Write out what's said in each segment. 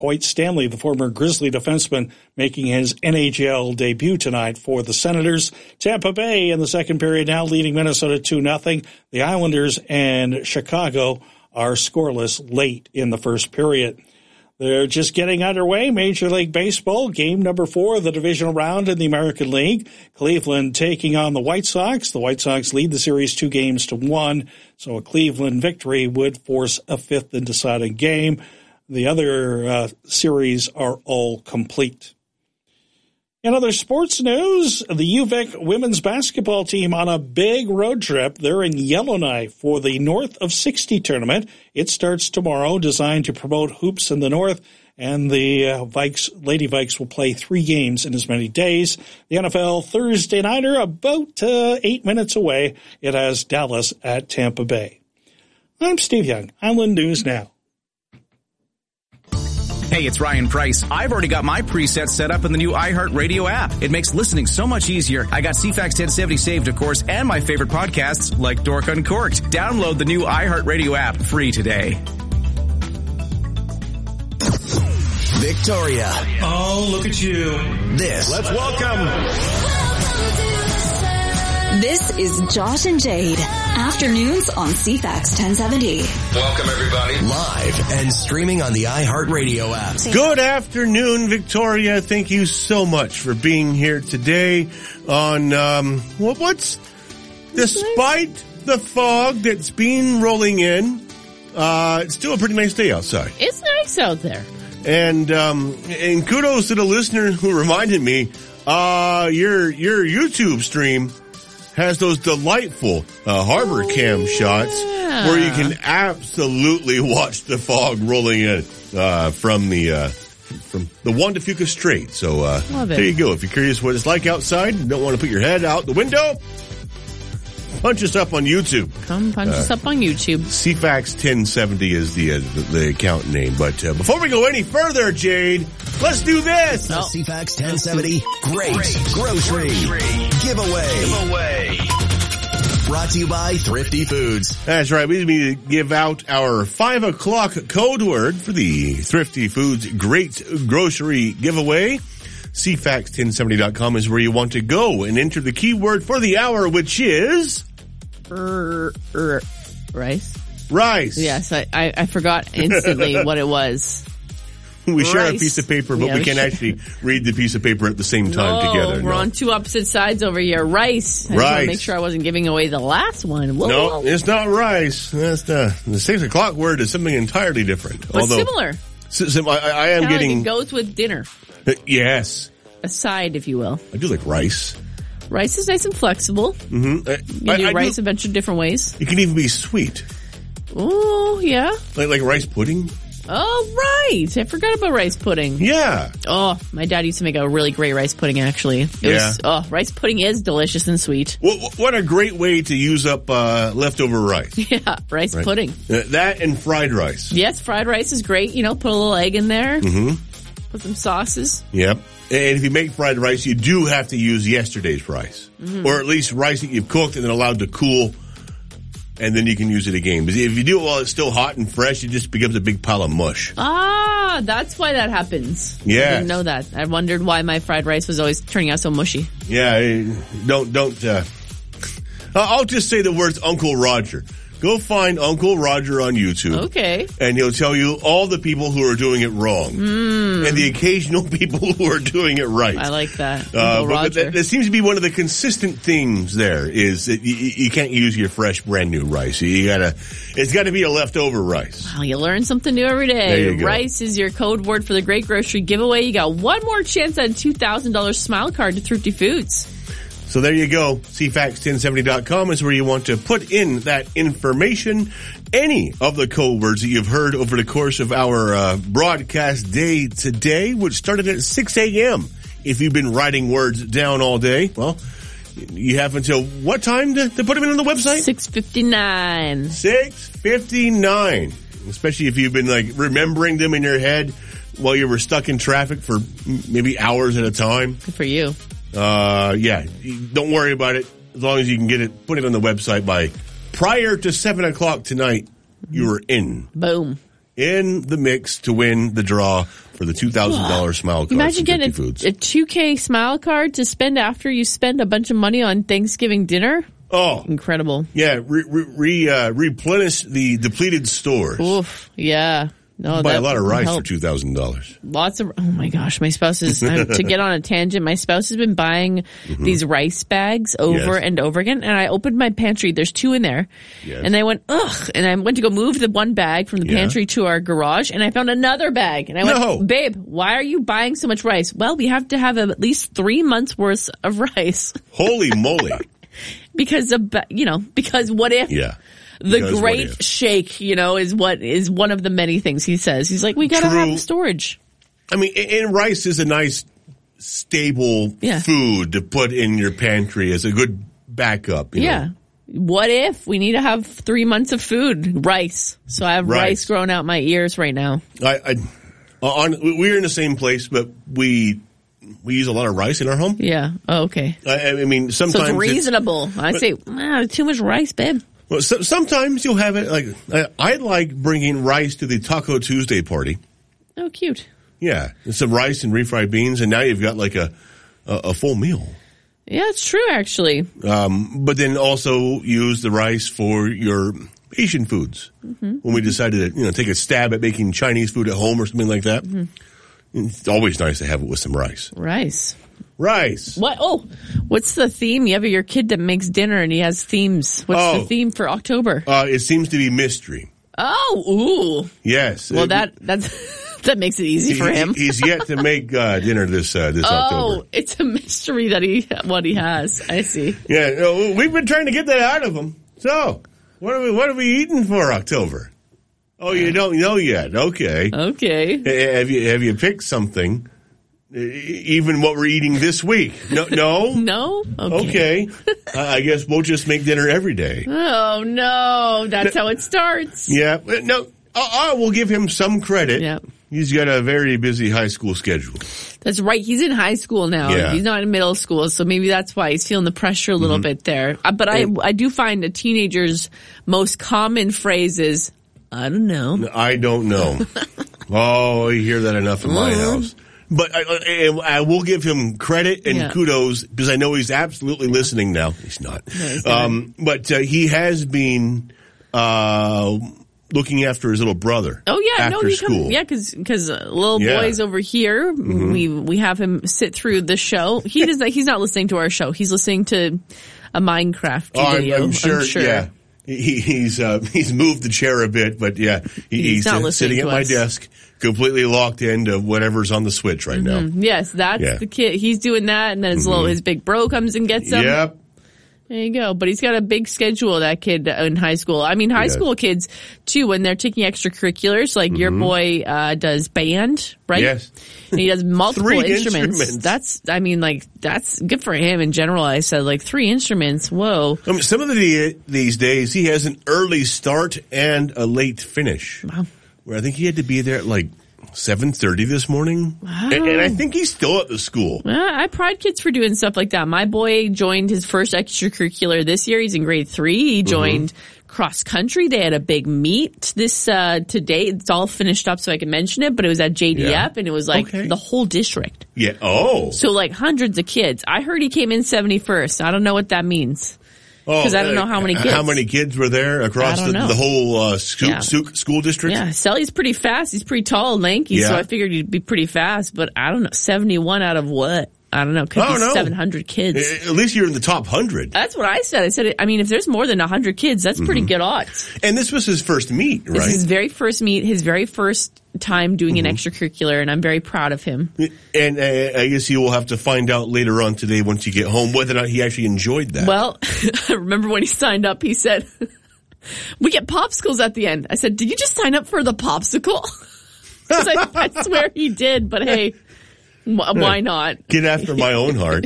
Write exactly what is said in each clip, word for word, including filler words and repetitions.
Hoyt Stanley, the former Grizzly defenseman, making his N H L debut tonight for the Senators. Tampa Bay in the second period now leading Minnesota two nothing. The Islanders and Chicago are scoreless late in the first period. They're just getting underway. Major League Baseball, game number four of the divisional round in the American League. Cleveland taking on the White Sox. The White Sox lead the series two games to one, so a Cleveland victory would force a fifth and deciding game. The other uh, series are all complete. In other sports news, the U V A C women's basketball team on a big road trip. They're in Yellowknife for the North of sixty tournament. It starts tomorrow, designed to promote hoops in the North, and the uh, Vikes, Lady Vikes will play three games in as many days. The N F L Thursday nighter, about uh, eight minutes away. It has Dallas at Tampa Bay. I'm Steve Young, Island News Now. Hey, it's Ryan Price. I've already got my preset set up in the new iHeartRadio app. It makes listening so much easier. I got C FAX ten seventy saved, of course, and my favorite podcasts like Dork Uncorked. Download the new iHeartRadio app free today. Victoria. Oh, look at you. This. Let's welcome. This is Josh and Jade. Afternoons on C FAX ten seventy. Welcome, everybody. Live and streaming on the iHeartRadio app. Good afternoon, Victoria. Thank you so much for being here today on, um, what, what's, despite the fog that's been rolling in, uh, it's still a pretty nice day outside. It's nice out there. And, um, and kudos to the listener who reminded me, uh, your, your YouTube stream has those delightful uh, harbor oh, cam yeah. shots where you can absolutely watch the fog rolling in uh, from the uh, from the Juan de Fuca Strait. So uh, Love it. There you go. If you're curious what it's like outside and don't want to put your head out the window, punch us up on YouTube. Come punch uh, us up on YouTube. C FAX ten seventy is the, uh, the the account name. But uh, before we go any further, Jade, let's do this. The C FAX ten seventy Great, Great Grocery, Grocery Giveaway. Giveaway. Brought to you by Thrifty Foods. That's right. We need to give out our five o'clock code word for the Thrifty Foods Great Grocery Giveaway. C FAX ten seventy dot com is where you want to go and enter the keyword for the hour, which is... Er, er, rice? Rice. Yes, I, I, I forgot instantly what it was. We share Rice. a piece of paper, but Yeah, we we can't share. actually read the piece of paper at the same time no, together. We're no. on two opposite sides over here. Rice. I just want Rice. to make sure I wasn't giving away the last one. Whoa, No, whoa. it's not rice. That's the, the six o'clock word is something entirely different. But Although, similar. si- sim- I, I am Kinda getting... like it goes with dinner. Uh, yes. A side, if you will. I do like rice. Rice is nice and flexible. Mm-hmm. I, You can I, do I rice do, a bunch of different ways. it can even be sweet. Oh, yeah. Like, like rice pudding. Oh, right. I forgot about rice pudding. Yeah. Oh, my dad used to make a really great rice pudding, actually. It Yeah. was, oh, rice pudding is delicious and sweet. What, what a great way to use up uh, leftover rice. Yeah, rice Right. pudding. Uh, that and fried rice. Yes, fried rice is great. You know, put a little egg in there. Mm-hmm. Put some sauces. Yep. And if you make fried rice, you do have to use yesterday's rice. Mm-hmm. Or at least rice that you've cooked and then allowed to cool, and then you can use it again. But if you do it while it's still hot and fresh, it just becomes a big pile of mush. Ah, that's why that happens. Yeah. I didn't know that. I wondered why my fried rice was always turning out so mushy. Yeah, eh, don't, don't, uh, I'll just say the words Uncle Roger. Go find Uncle Roger on YouTube. Okay. And he'll tell you all the people who are doing it wrong. Mm. And the occasional people who are doing it right. I like that. Uh, Uncle but, Roger. but that, that seems to be one of the consistent things there is that you, you can't use your fresh, brand new rice. You gotta, it's gotta be a leftover rice. Wow, you learn something new every day. There you go. Rice is your code word for the Great Grocery Giveaway. You got one more chance at a two thousand dollars Smile Card to Thrifty Foods. So there you go. C FAX ten seventy dot com is where you want to put in that information. Any of the code words that you've heard over the course of our uh, broadcast day today, which started at six a.m. If you've been writing words down all day, well, you have until what time to, to put them in on the website? six fifty-nine. six fifty-nine. Especially if you've been like remembering them in your head while you were stuck in traffic for maybe hours at a time. Good for you. Uh, yeah, don't worry about it. As long as you can get it, put it on the website by prior to seven o'clock tonight, you are in. Boom. In the mix to win the draw for the two thousand dollars smile card. Imagine getting a, foods. a two K smile card to spend after you spend a bunch of money on Thanksgiving dinner. Oh, incredible! Yeah, re, re, re, uh, replenish the depleted stores. Oof, yeah. No, buy a lot of rice help. for two thousand dollars. Lots of, oh my gosh, my spouse is, uh, to get on a tangent, my spouse has been buying mm-hmm. these rice bags over yes. and over again, and I opened my pantry, there's two in there, yes. and I went, ugh, and I went to go move the one bag from the yeah. pantry to our garage, and I found another bag, and I went, no. babe, why are you buying so much rice? Well, we have to have at least three months worth of rice. Holy moly. Because of, you know, because what if? Yeah. The because great shake, you know, is what is one of the many things he says. He's like, we gotta True. have storage. I mean, and rice is a nice, stable yeah. food to put in your pantry as a good backup. You yeah. know? What if we need to have three months of food? Rice. So I have rice, rice growing out my ears right now. I, I, on, we're in the same place, but we we use a lot of rice in our home. Yeah. Oh, okay. I, I mean, sometimes so it's reasonable. It's, I say, ah, too much rice, babe. Well, so, sometimes you'll have it like I, I like bringing rice to the Taco Tuesday party. Oh, cute! Yeah, and some rice and refried beans, and now you've got like a a, a full meal. Yeah, it's true, actually. Um, but then also use the rice for your Asian foods. Mm-hmm. When we decided to, you know, take a stab at making Chinese food at home or something like that, mm-hmm. it's always nice to have it with some rice. Rice. Rice. What? Oh, what's the theme? You have your kid that makes dinner and he has themes. What's oh, the theme for October? Uh, it seems to be mystery. Oh, ooh. Yes. Well, it, that that's that makes it easy he, for him. He's yet to make uh, dinner this uh, this oh, October. Oh, it's a mystery that he what he has. I see. Yeah, no, we've been trying to get that out of him. So, what are we what are we eating for October? Oh, you don't know yet. Okay. Okay. Have you have you picked something? Even what we're eating this week? No, no, no. Okay, okay. uh, I guess we'll just make dinner every day. Oh no, that's no, how it starts. Yeah, no. I, I will give him some credit. Yeah, he's got a very busy high school schedule. That's right. He's in high school now. Yeah. He's not in middle school, so maybe that's why he's feeling the pressure a little mm-hmm. bit there. Uh, but I, I do find a teenager's most common phrase is, "I don't know." I don't know. Oh, you hear that enough in my mm-hmm. house. But I, I will give him credit and yeah. kudos because I know he's absolutely listening now. He's not. No, he's um, but uh, he has been uh, looking after his little brother. Oh yeah, after no, he school. Comes, yeah, because because uh, little yeah. boys over here, mm-hmm. we we have him sit through the show. He does. He's not listening to our show. He's listening to a Minecraft oh, video. I'm, I'm, sure, I'm sure. Yeah. He, he's uh, he's moved the chair a bit, but yeah, he, he's, he's uh, sitting at my us. desk, completely locked into whatever's on the switch right mm-hmm. now. Yes, that's yeah. the kid. He's doing that, and then his mm-hmm. little his big bro comes and gets him. Yep. There you go. But he's got a big schedule, that kid in high school. I mean, high yes. school kids, too, when they're taking extracurriculars, like mm-hmm. your boy uh, does band, right? Yes. And he does multiple three instruments. instruments. That's, I mean, like, that's good for him in general. I said, like, three instruments. Whoa. I mean, some of the these days, he has an early start and a late finish. Wow. Where I think he had to be there at like seven thirty this morning. Wow. And, and I think he's still at the school. Well, I pride kids for doing stuff like that. My boy joined his first extracurricular this year. He's in grade three. He joined mm-hmm. cross country. They had a big meet this uh today. It's all finished up so I can mention it, but it was at J D F yeah. and it was like okay. the whole district. Yeah. Oh. So like hundreds of kids. I heard he came in seventy-first. I don't know what that means. Because oh, I don't know how many kids. How many kids were there across the, the whole uh, school, yeah. school district? Yeah, Sully's pretty fast. He's pretty tall and lanky, yeah. so I figured he'd be pretty fast. But I don't know, seventy-one out of what? I don't know. Could oh, be no. seven hundred kids. At least you're in the top one hundred. That's what I said. I said, I mean, if there's more than one hundred kids, that's pretty mm-hmm. good odds. And this was his first meet, right? This is his very first meet, his very first time doing mm-hmm. an extracurricular, and I'm very proud of him. And uh, I guess you will have to find out later on today once you get home whether or not he actually enjoyed that. Well, I remember when he signed up, he said, we get popsicles at the end. I said, did you just sign up for the popsicle? Because I, I swear he did, but hey. Why not? Get after my own heart.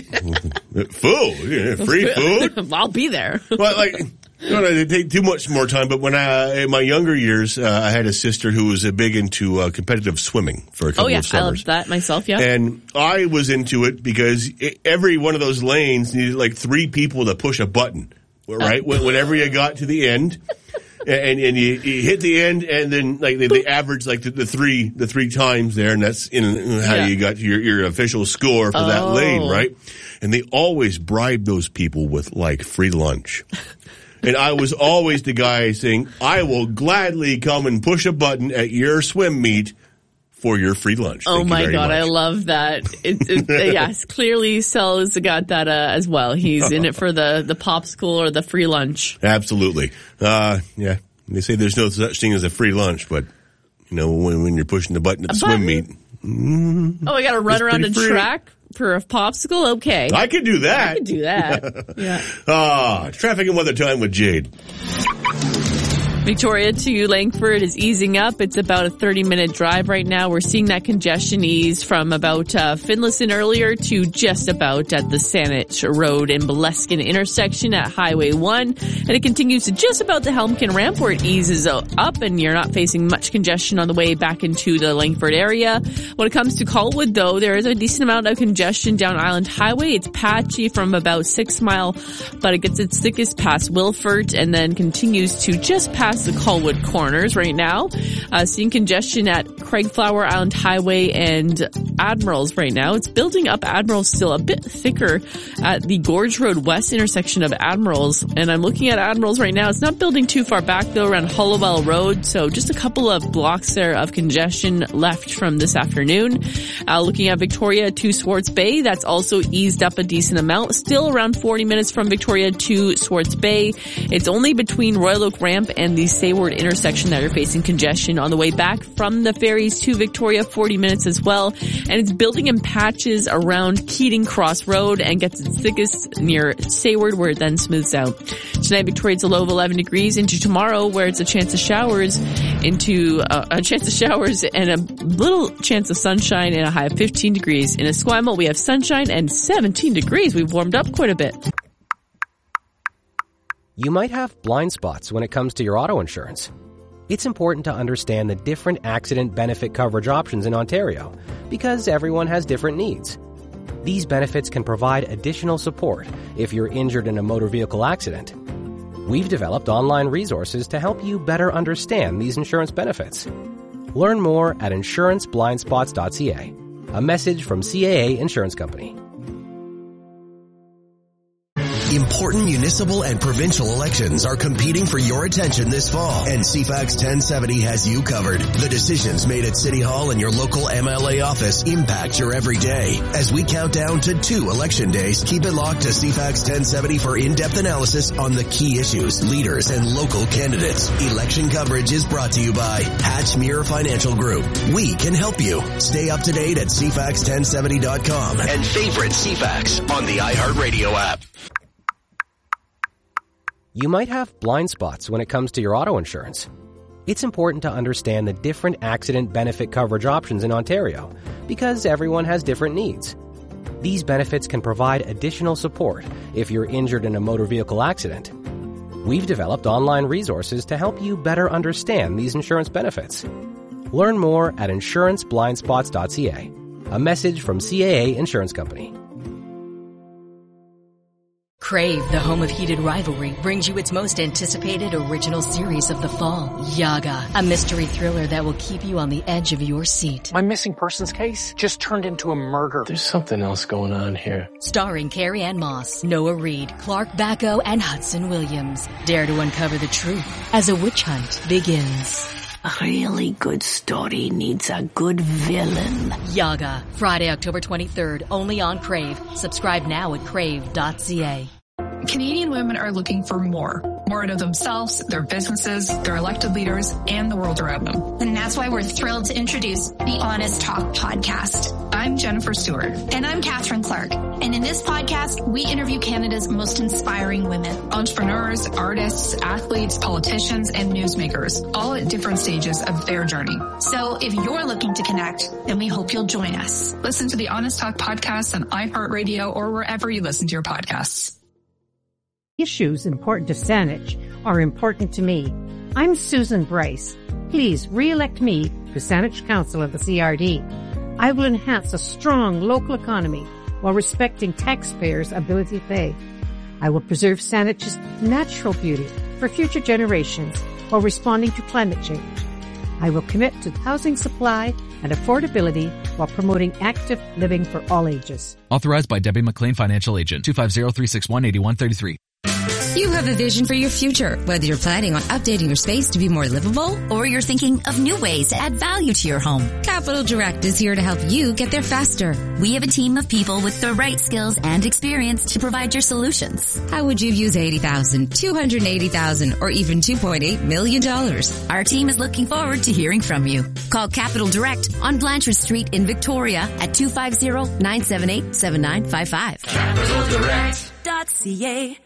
Food, free food. I'll be there. Well, like, I don't know, take too much more time. But when I, in my younger years, uh, I had a sister who was uh, big into uh, competitive swimming for a couple oh, yeah, of summers. I loved that myself. Yeah, and I was into it because it, every one of those lanes needed like three people to push a button. Right, uh. Whenever you got to the end. and and you, you hit the end, and then like they, they average like the, the three the three times there, and that's in how yeah. you got your your official score for oh. that lane, right? And they always bribe those people with like free lunch. And I was always the guy saying, I will gladly come and push a button at your swim meet for your free lunch. Thank oh my God, much. I love that. It, it, yes, clearly Sel's got that uh, as well. He's in it for the, the popsicle or the free lunch. Absolutely. Uh, yeah, they say there's no such thing as a free lunch, but you know, when, when you're pushing the button at the a swim button? meet. Mm, oh, I got to run around a free. track for a popsicle? Okay. I could do that. I could do that. Yeah. Ah, traffic and weather time with Jade. Victoria to Langford is easing up. It's about a thirty-minute drive right now. We're seeing that congestion ease from about uh, Finlayson earlier to just about at the Saanich Road and Boleskine intersection at Highway one. And it continues to just about the Helmkin ramp where it eases up and you're not facing much congestion on the way back into the Langford area. When it comes to Colwood, though, there is a decent amount of congestion down Island Highway. It's patchy from about Six Mile, but it gets its thickest past Wilford and then continues to just past the Colwood corners right now. Uh, seeing congestion at Craigflower Island Highway and Admirals right now. It's building up Admirals still a bit thicker at the Gorge Road West intersection of Admirals. And I'm looking at Admirals right now. It's not building too far back though around Hollowell Road. So just a couple of blocks there of congestion left from this afternoon. Uh, looking at Victoria to Swartz Bay. That's also eased up a decent amount. Still around forty minutes from Victoria to Swartz Bay. It's only between Royal Oak Ramp and the Sayward intersection that are facing congestion. On the way back from the ferries to Victoria, forty minutes as well. And it's building in patches around Keating Cross Road and gets its thickest near Sayward where it then smooths out. Tonight, Victoria's a low of eleven degrees into tomorrow where it's a chance of showers into uh, a chance of showers and a little chance of sunshine and a high of fifteen degrees. In Esquimalt, we have sunshine and seventeen degrees. We've warmed up quite a bit. You might have blind spots when it comes to your auto insurance. It's important to understand the different accident benefit coverage options in Ontario because everyone has different needs. These benefits can provide additional support if you're injured in a motor vehicle accident. We've developed online resources to help you better understand these insurance benefits. Learn more at insurance blind spots dot c a. A message from C A A Insurance Company. Important municipal and provincial elections are competing for your attention this fall, and C FAX ten seventy has you covered. The decisions made at City Hall and your local M L A office impact your everyday. As we count down to two election days, keep it locked to C FAX ten seventy for in-depth analysis on the key issues, leaders, and local candidates. Election coverage is brought to you by Hatchmere Financial Group. We can help you. Stay up to date at C FAX ten seventy dot com and favorite C FAX on the iHeartRadio app. You might have blind spots when it comes to your auto insurance. It's important to understand the different accident benefit coverage options in Ontario because everyone has different needs. These benefits can provide additional support if you're injured in a motor vehicle accident. We've developed online resources to help you better understand these insurance benefits. Learn more at insurance blind spots dot c a. A message from C A A Insurance Company. Crave, the home of heated rivalry, brings you its most anticipated original series of the fall, Yaga, a mystery thriller that will keep you on the edge of your seat. My missing persons case just turned into a murder. There's something else going on here. Starring Carrie Ann Moss, Noah Reid, Clark Bacco, and Hudson Williams. Dare to uncover the truth as a witch hunt begins. A really good story needs a good villain. Yaga, Friday, October twenty-third, only on Crave. Subscribe now at crave dot c a. Canadian women are looking for more. More out of themselves, their businesses, their elected leaders, and the world around them. And that's why we're thrilled to introduce the Honest Talk podcast. I'm Jennifer Stewart. And I'm Catherine Clark. And in this podcast, we interview Canada's most inspiring women. Entrepreneurs, artists, athletes, politicians, and newsmakers, all at different stages of their journey. So if you're looking to connect, then we hope you'll join us. Listen to the Honest Talk podcast on iHeartRadio or wherever you listen to your podcasts. Issues important to Saanich are important to me. I'm Susan Bryce. Please re-elect me to Saanich Council of the C R D. I will enhance a strong local economy while respecting taxpayers' ability to pay. I will preserve Saanich's natural beauty for future generations or responding to climate change. I will commit to housing supply and affordability while promoting active living for all ages. Authorized by Debbie McLean, Financial Agent, two five zero, three six one, eight one three three. You have a vision for your future, whether you're planning on updating your space to be more livable or you're thinking of new ways to add value to your home. Capital Direct is here to help you get there faster. We have a team of people with the right skills and experience to provide your solutions. How would you use eighty thousand dollars, two hundred eighty thousand dollars, or even two point eight million dollars? Our team is looking forward to hearing from you. Call Capital Direct on Blanchard Street in Victoria at two five zero, nine seven eight, seven nine five five. Capital Direct dot C A.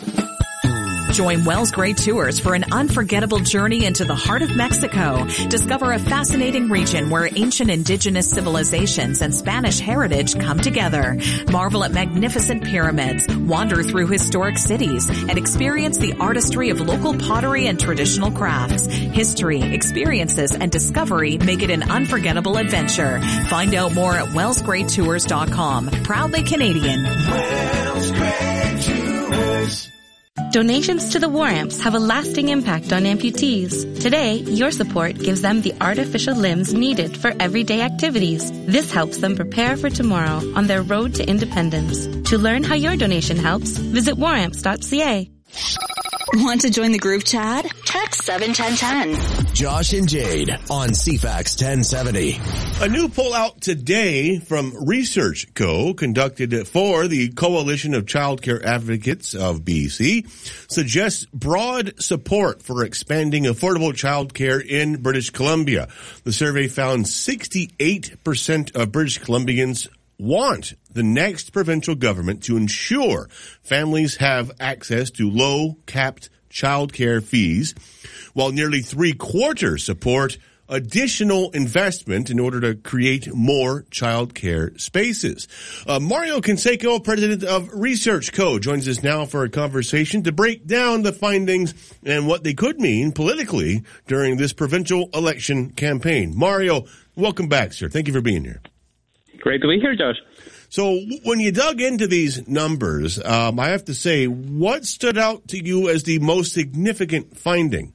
Join Wells Gray Tours for an unforgettable journey into the heart of Mexico. Discover a fascinating region where ancient indigenous civilizations and Spanish heritage come together. Marvel at magnificent pyramids, wander through historic cities, and experience the artistry of local pottery and traditional crafts. History, experiences, and discovery make it an unforgettable adventure. Find out more at wells gray tours dot com. Proudly Canadian. Wells Gray Tours. Donations to the War Amps have a lasting impact on amputees. Today, your support gives them the artificial limbs needed for everyday activities. This helps them prepare for tomorrow on their road to independence. To learn how your donation helps, visit war amps dot c a. Want to join the group chat? Text seven one zero one zero. Josh and Jade on C FAX ten seventy. A new poll out today from Research Co. conducted for the Coalition of Childcare Advocates of B C suggests broad support for expanding affordable childcare in British Columbia. The survey found sixty-eight percent of British Columbians want the next provincial government to ensure families have access to low capped childcare fees, while nearly three quarters support additional investment in order to create more childcare spaces. Uh, Mario Canseco, president of Research Co., joins us now for a conversation to break down the findings and what they could mean politically during this provincial election campaign. Mario, welcome back, sir. Thank you for being here. Great to be here, Josh. So when you dug into these numbers, um, I have to say, what stood out to you as the most significant finding?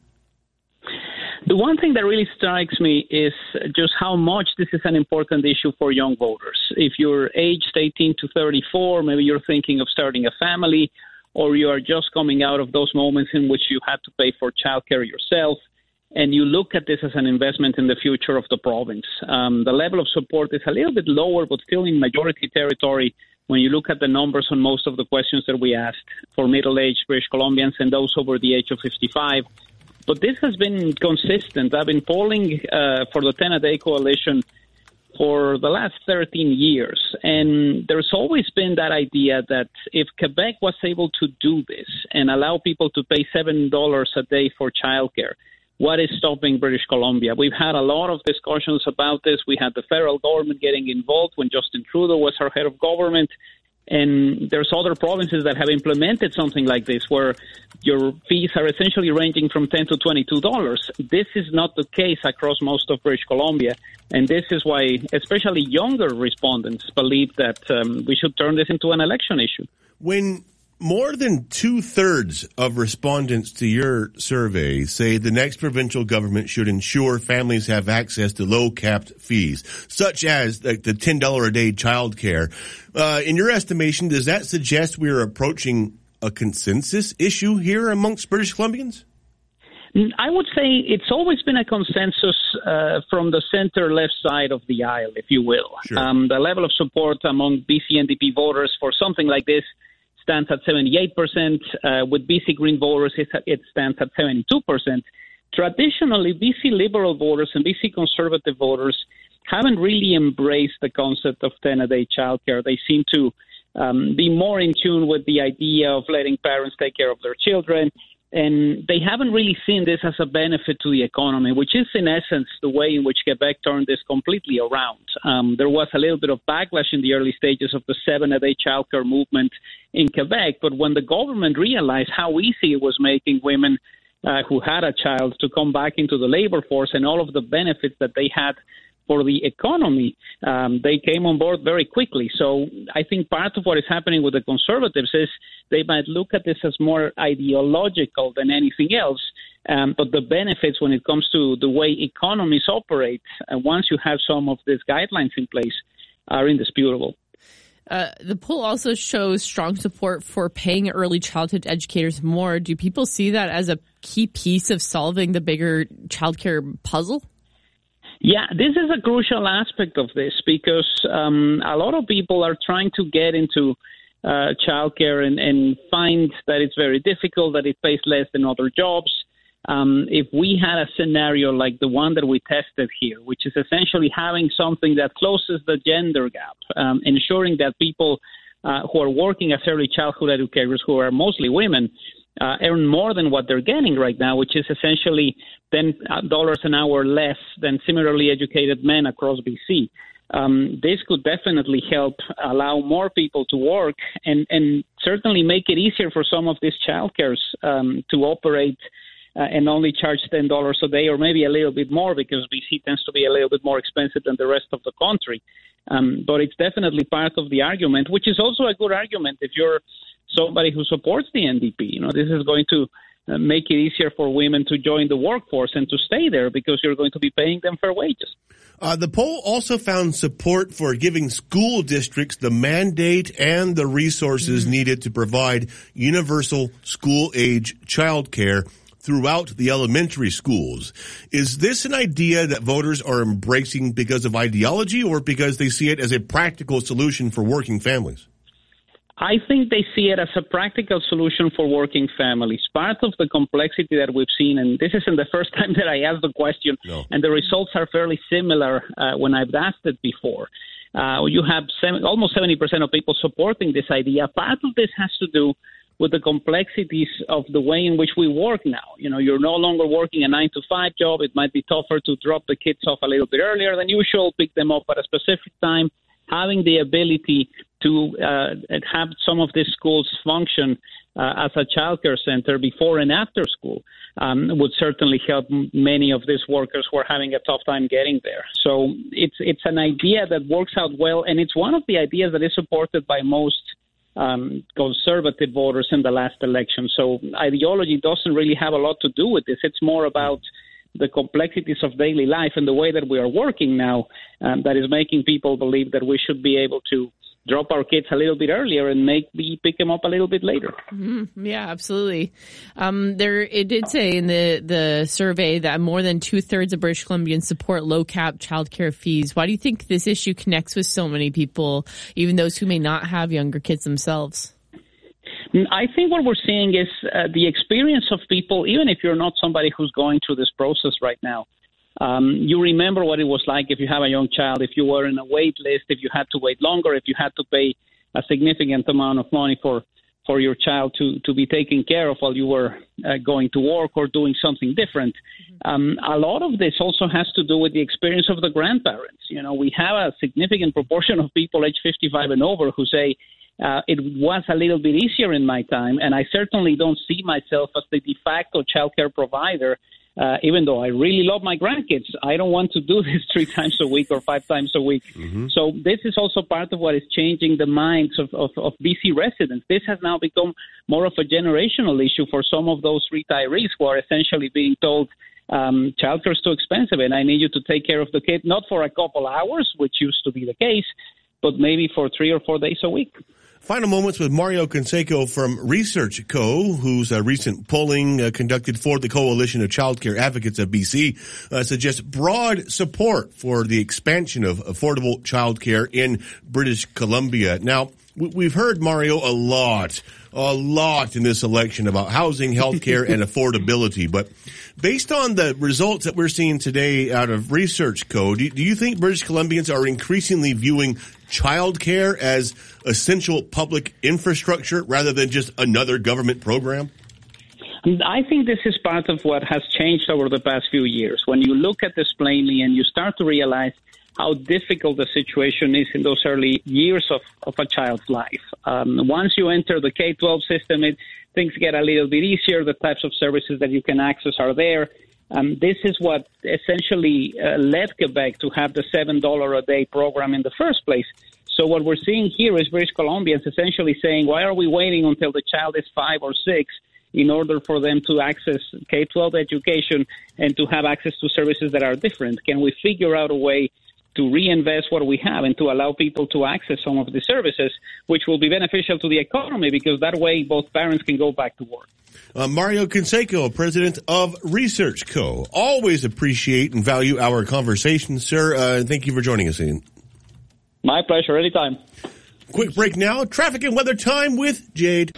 The one thing that really strikes me is just how much this is an important issue for young voters. If you're aged eighteen to thirty-four, maybe you're thinking of starting a family, or you are just coming out of those moments in which you had to pay for childcare yourself, and you look at this as an investment in the future of the province. Um, the level of support is a little bit lower, but still in majority territory when you look at the numbers on most of the questions that we asked for middle-aged British Columbians and those over the age of fifty-five. But this has been consistent. I've been polling uh, for the ten-a-day coalition for the last thirteen years, and there's always been that idea that if Quebec was able to do this and allow people to pay seven dollars a day for childcare, what is stopping British Columbia? We've had a lot of discussions about this. We had the federal government getting involved when Justin Trudeau was our head of government. And there's other provinces that have implemented something like this where your fees are essentially ranging from ten to twenty-two dollars. This is not the case across most of British Columbia. And this is why especially younger respondents believe that um, we should turn this into an election issue. When more than two-thirds of respondents to your survey say the next provincial government should ensure families have access to low-capped fees, such as like the ten dollars a day childcare. Uh, in your estimation, does that suggest we're approaching a consensus issue here amongst British Columbians? I would say it's always been a consensus uh, from the center-left side of the aisle, if you will. Sure. Um, the level of support among B C N D P voters for something like this stands at seventy-eight percent. Uh, with B C Green voters, it stands at seventy-two percent. Traditionally, B C Liberal voters and B C Conservative voters haven't really embraced the concept of ten-a-day childcare. They seem to um, be more in tune with the idea of letting parents take care of their children, and they haven't really seen this as a benefit to the economy, which is in essence the way in which Quebec turned this completely around. Um, there was a little bit of backlash in the early stages of the seven-a-day childcare movement in Quebec, but when the government realized how easy it was making women uh, who had a child to come back into the labor force and all of the benefits that they had for the economy, um, they came on board very quickly. So I think part of what is happening with the Conservatives is they might look at this as more ideological than anything else. Um, but the benefits when it comes to the way economies operate, uh, once you have some of these guidelines in place, are indisputable. Uh, the poll also shows strong support for paying early childhood educators more. Do people see that as a key piece of solving the bigger childcare puzzle? Yeah, this is a crucial aspect of this because um, a lot of people are trying to get into uh, childcare and, and find that it's very difficult, that it pays less than other jobs. Um, if we had a scenario like the one that we tested here, which is essentially having something that closes the gender gap, um, ensuring that people uh, who are working as early childhood educators, who are mostly women, uh, earn more than what they're getting right now, which is essentially ten dollars an hour less than similarly educated men across B C. Um, this could definitely help allow more people to work and, and certainly make it easier for some of these childcares um, to operate Uh, and only charge ten dollars a day or maybe a little bit more because B C tends to be a little bit more expensive than the rest of the country. Um, but it's definitely part of the argument, which is also a good argument if you're somebody who supports the N D P. You know, this is going to uh, make it easier for women to join the workforce and to stay there because you're going to be paying them fair wages. Uh, the poll also found support for giving school districts the mandate and the resources mm-hmm. needed to provide universal school-age childcare throughout the elementary schools. Is this an idea that voters are embracing because of ideology or because they see it as a practical solution for working families? I think they see it as a practical solution for working families. Part of the complexity that we've seen, and this isn't the first time that I asked the question, no. and the results are fairly similar uh, when I've asked it before. Uh, you have seven, almost seventy percent of people supporting this idea. Part of this has to do with the complexities of the way in which we work now. You know, you're no longer working a nine to five job. It might be tougher to drop the kids off a little bit earlier than usual, pick them up at a specific time. Having the ability to uh, have some of these schools function uh, as a childcare center before and after school um, would certainly help many of these workers who are having a tough time getting there. So it's it's an idea that works out well, and it's one of the ideas that is supported by most Um, conservative voters in the last election. So ideology doesn't really have a lot to do with this. It's more about the complexities of daily life and the way that we are working now um, that is making people believe that we should be able to drop our kids a little bit earlier and make me pick them up a little bit later. Mm-hmm. Yeah, absolutely. Um, there, it did say in the, the survey that more than two thirds of British Columbians support low cap childcare fees. Why do you think this issue connects with so many people, even those who may not have younger kids themselves? I think what we're seeing is uh, the experience of people, even if you're not somebody who's going through this process right now. Um, you remember what it was like if you have a young child, if you were in a wait list, if you had to wait longer, if you had to pay a significant amount of money for, for your child to, to be taken care of while you were uh, going to work or doing something different. Mm-hmm. Um, a lot of this also has to do with the experience of the grandparents. You know, we have a significant proportion of people age fifty-five and over who say, Uh, it was a little bit easier in my time, and I certainly don't see myself as the de facto childcare provider, uh, even though I really love my grandkids. I don't want to do this three times a week or five times a week. Mm-hmm. So this is also part of what is changing the minds of, of, of B C residents. This has now become more of a generational issue for some of those retirees who are essentially being told, um, childcare is too expensive, and I need you to take care of the kid, not for a couple hours, which used to be the case, but maybe for three or four days a week. Final moments with Mario Canseco from Research Co., whose uh, recent polling uh, conducted for the Coalition of Childcare Advocates of B C uh, suggests broad support for the expansion of affordable childcare in British Columbia. Now, we've heard, Mario, a lot, a lot in this election about housing, healthcare, and affordability. But based on the results that we're seeing today out of Research Co., do, do you think British Columbians are increasingly viewing childcare as essential public infrastructure rather than just another government program? I think this is part of what has changed over the past few years. When you look at this plainly and you start to realize how difficult the situation is in those early years of, of a child's life. Um, once you enter the K twelve system, it, things get a little bit easier. The types of services that you can access are there. Um, this is what essentially uh, led Quebec to have the seven dollars a day program in the first place. So what we're seeing here is British Columbians essentially saying, why are we waiting until the child is five or six in order for them to access K twelve education and to have access to services that are different? Can we figure out a way to reinvest what we have and to allow people to access some of the services, which will be beneficial to the economy, because that way both parents can go back to work? Uh, Mario Canseco, president of Research Co. Always appreciate and value our conversation, sir. Uh, thank you for joining us, Ian. My pleasure. Anytime. Quick break now. Traffic and weather time with Jade.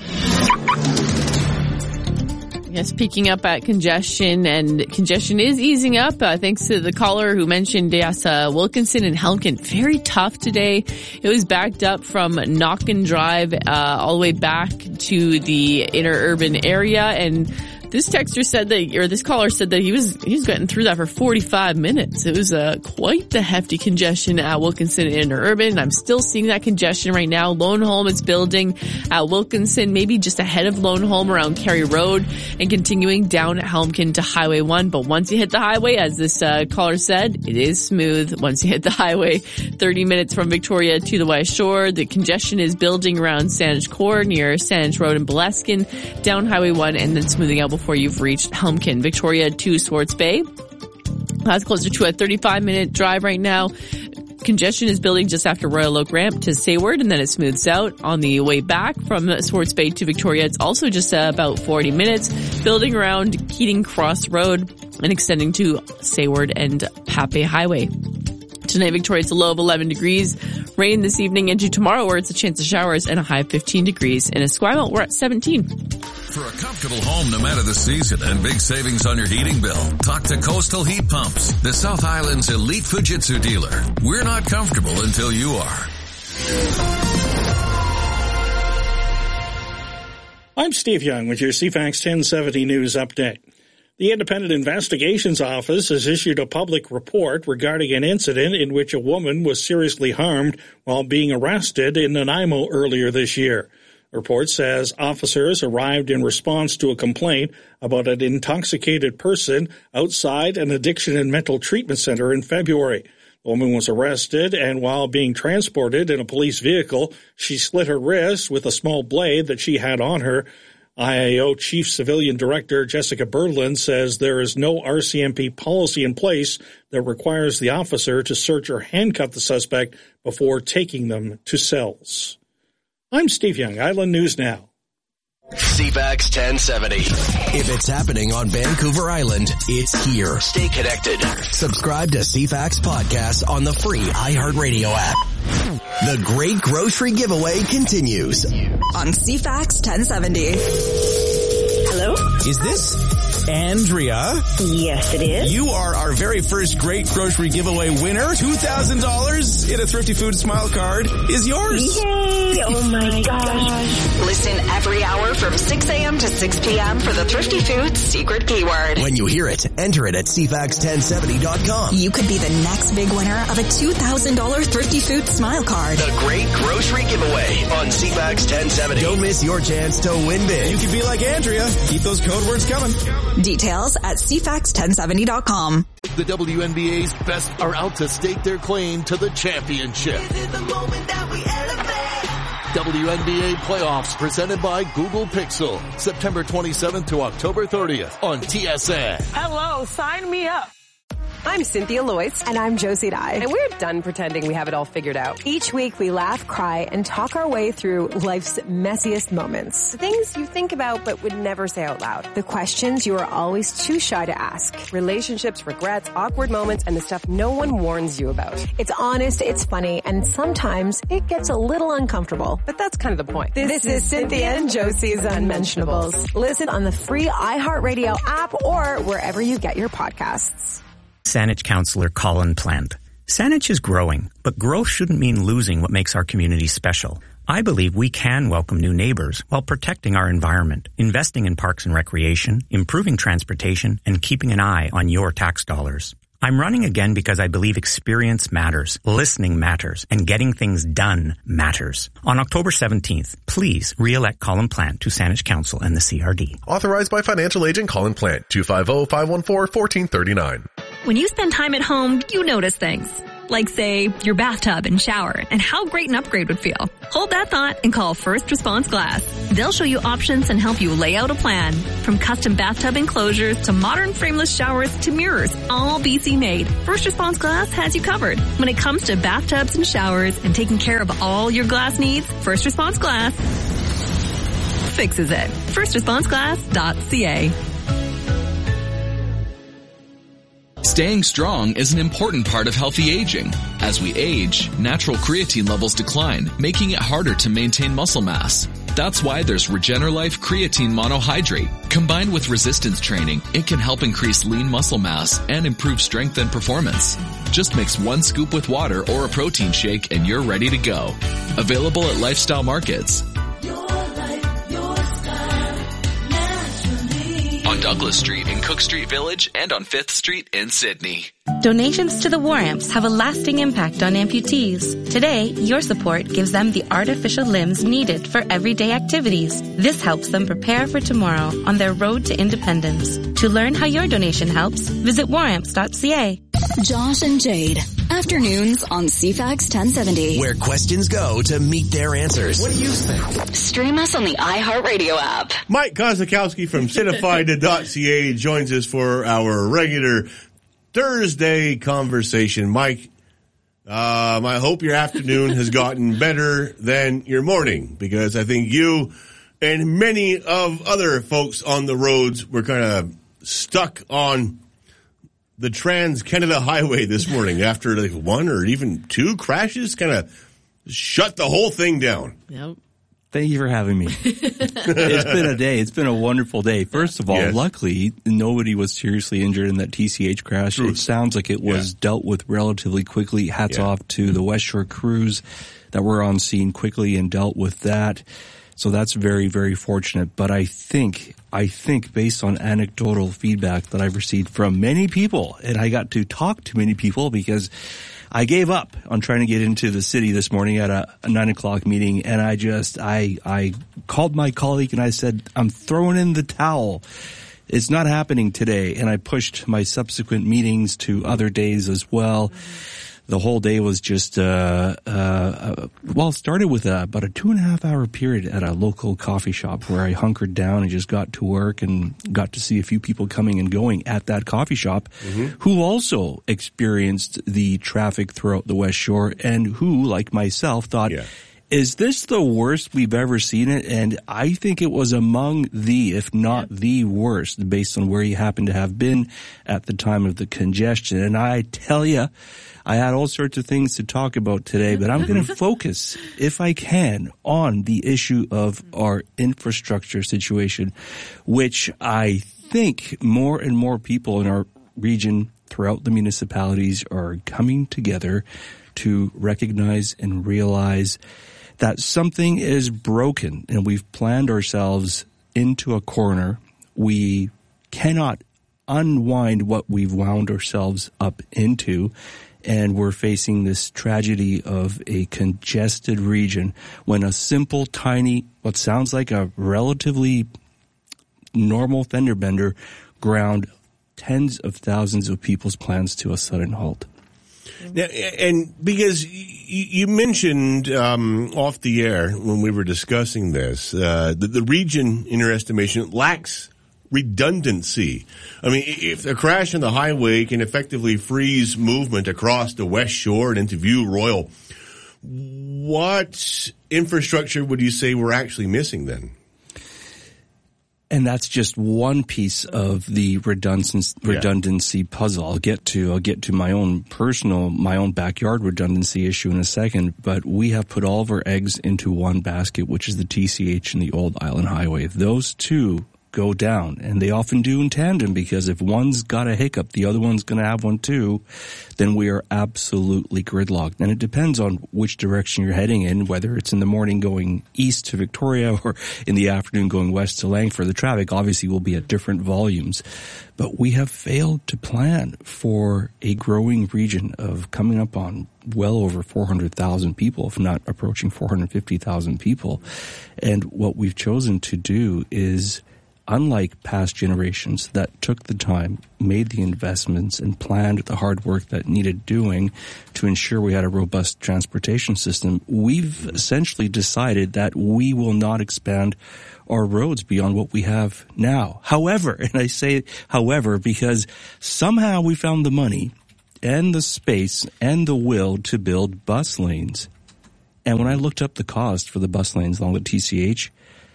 Yes, peaking up at congestion, and congestion is easing up uh, thanks to the caller who mentioned yes, uh, Wilkinson and Helmkin. Very tough today. It was backed up from Knockin Drive uh, all the way back to the inner urban area, and this texter said that, or this caller said that he was he was getting through that for forty-five minutes. It was uh, quite the hefty congestion at Wilkinson and Interurban. I'm still seeing that congestion right now. Lone Holm is building at Wilkinson, maybe just ahead of Lone Holm around Cary Road, and continuing down at Helmkin to Highway one. But once you hit the highway, as this uh, caller said, it is smooth. Once you hit the highway, thirty minutes from Victoria to the West Shore. The congestion is building around Saanich Core near Saanich Road and Boleskin, down Highway one, and then smoothing out before you've reached Helmkin. Victoria to Swartz Bay. That's closer to a thirty-five minute drive right now. Congestion is building just after Royal Oak Ramp to Sayward, and then it smooths out on the way back from Swartz Bay to Victoria. It's also just uh, about forty minutes, building around Keating Cross Road and extending to Sayward and Pape Highway. Tonight, Victoria, it's a low of eleven degrees. Rain this evening into tomorrow, where it's a chance of showers, and a high of fifteen degrees. In Esquimalt, we're at seventeen. For a comfortable home no matter the season and big savings on your heating bill, talk to Coastal Heat Pumps, the South Island's elite Fujitsu dealer. We're not comfortable until you are. I'm Steve Young with your C FAX ten seventy News Update. The Independent Investigations Office has issued a public report regarding an incident in which a woman was seriously harmed while being arrested in Nanaimo earlier this year. The report says officers arrived in response to a complaint about an intoxicated person outside an addiction and mental treatment center in February. The woman was arrested, and while being transported in a police vehicle, she slit her wrist with a small blade that she had on her. I A O Chief Civilian Director Jessica Berlin says there is no R C M P policy in place that requires the officer to search or handcuff the suspect before taking them to cells. I'm Steve Young, Island News Now. C FAX ten seventy. If it's happening on Vancouver Island, it's here. Stay connected. Subscribe to C FAX Podcast on the free iHeartRadio app. The Great Grocery Giveaway continues on C FAX ten seventy. Hello? Is this Andrea? Yes, it is. You are our very first Great Grocery Giveaway winner. two thousand dollars in a Thrifty Food Smile card is yours. Yay! Oh my gosh. Listen every hour from six a.m. to six p.m. for the Thrifty Foods secret keyword. When you hear it, enter it at C FAX ten seventy dot com. You could be the next big winner of a two thousand dollars Thrifty Food Smile card. The Great Grocery Giveaway on C FAX ten seventy. Don't miss your chance to win big. You could be like Andrea. Keep those code words coming. Details at C FAX ten seventy dot com. The W N B A's best are out to stake their claim to the championship. This is the moment that we elevate. W N B A playoffs presented by Google Pixel. September twenty-seventh to October thirtieth on T S N. Hello, sign me up. I'm Cynthia Loyce. And I'm Josie Dye. And we're done pretending we have it all figured out. Each week we laugh, cry, and talk our way through life's messiest moments. The things you think about but would never say out loud. The questions you are always too shy to ask. Relationships, regrets, awkward moments, and the stuff no one warns you about. It's honest, it's funny, and sometimes it gets a little uncomfortable. But that's kind of the point. This, this is Cynthia and Josie's Unmentionables. Listen on the free iHeartRadio app or wherever you get your podcasts. Saanich Councillor Colin Plant. Saanich is growing, but growth shouldn't mean losing what makes our community special. I believe we can welcome new neighbors while protecting our environment, investing in parks and recreation, improving transportation, and keeping an eye on your tax dollars. I'm running again because I believe experience matters, listening matters, and getting things done matters. On October seventeenth, please re-elect Colin Plant to Saanich Council and the C R D. Authorized by financial agent Colin Plant, two five zero, five one four, one four three nine. When you spend time at home, you notice things. Like, say, your bathtub and shower, and how great an upgrade would feel. Hold that thought and call First Response Glass. They'll show you options and help you lay out a plan. From custom bathtub enclosures to modern frameless showers to mirrors, all B C made. First Response Glass has you covered. When it comes to bathtubs and showers and taking care of all your glass needs, First Response Glass fixes it. first response glass dot c a. Staying strong is an important part of healthy aging. As we age, natural creatine levels decline, making it harder to maintain muscle mass. That's why there's Regenerlife Creatine Monohydrate. Combined with resistance training, it can help increase lean muscle mass and improve strength and performance. Just mix one scoop with water or a protein shake and you're ready to go. Available at Lifestyle Markets. On Douglas Street in Cook Street Village and on fifth Street in Sydney. Donations to the War Amps have a lasting impact on amputees. Today, your support gives them the artificial limbs needed for everyday activities. This helps them prepare for tomorrow on their road to independence. To learn how your donation helps, visit war amps dot c a. Josh and Jade. Afternoons on C FAX ten seventy. Where questions go to meet their answers. What do you think? Stream us on the iHeartRadio app. Mike Kozakowski from Cinefied dot c a joins us for our regular Thursday conversation. Mike, um, I hope your afternoon has gotten better than your morning, because I think you and many of other folks on the roads were kind of stuck on the Trans-Canada Highway this morning after like one or even two crashes, kind of shut the whole thing down. Yep. Thank you for having me. It's been a day. It's been a wonderful day. First of all, yes. Luckily, nobody was seriously injured in that T C H crash. True. It sounds like it was yeah. dealt with relatively quickly. Hats yeah. off to the West Shore crews that were on scene quickly and dealt with that. So that's very, very fortunate. But I think, I think based on anecdotal feedback that I've received from many people, and I got to talk to many people because I gave up on trying to get into the city this morning at a, a nine o'clock meeting, and I just, I, I called my colleague and I said, I'm throwing in the towel. It's not happening today. And I pushed my subsequent meetings to other days as well. The whole day was just, uh, uh, well, it started with a, about a two and a half hour period at a local coffee shop where I hunkered down and just got to work and got to see a few people coming and going at that coffee shop mm-hmm. who also experienced the traffic throughout the West Shore and who, like myself, thought, yeah. is this the worst we've ever seen it? And I think it was among the, if not the worst, based on where you happen to have been at the time of the congestion. And I tell you, I had all sorts of things to talk about today, but I'm going to focus, if I can, on the issue of our infrastructure situation, which I think more and more people in our region throughout the municipalities are coming together to recognize and realize that something is broken and we've planned ourselves into a corner. We cannot unwind what we've wound ourselves up into. And we're facing this tragedy of a congested region when a simple, tiny, what sounds like a relatively normal fender bender ground tens of thousands of people's plans to a sudden halt. Yeah, and because you mentioned um, off the air when we were discussing this, uh, that the region, in your estimation, lacks redundancy. I mean, if a crash on the highway can effectively freeze movement across the West Shore and into View Royal, what infrastructure would you say we're actually missing then? And that's just one piece of the redundancy, redundancy yeah. puzzle. I'll get to, I'll get to my own personal, my own backyard redundancy issue in a second, but we have put all of our eggs into one basket, which is the T C H and the Old Island Highway. Those two go down, and they often do in tandem, because if one's got a hiccup, the other one's going to have one too, then we are absolutely gridlocked. And it depends on which direction you're heading in, whether it's in the morning going east to Victoria or in the afternoon going west to Langford. The traffic obviously will be at different volumes, but we have failed to plan for a growing region of coming up on well over four hundred thousand people, if not approaching four hundred fifty thousand people. And what we've chosen to do is unlike past generations that took the time, made the investments, and planned the hard work that needed doing to ensure we had a robust transportation system, we've essentially decided that we will not expand our roads beyond what we have now. However, and I say however because somehow we found the money and the space and the will to build bus lanes. And when I looked up the cost for the bus lanes along the T C H,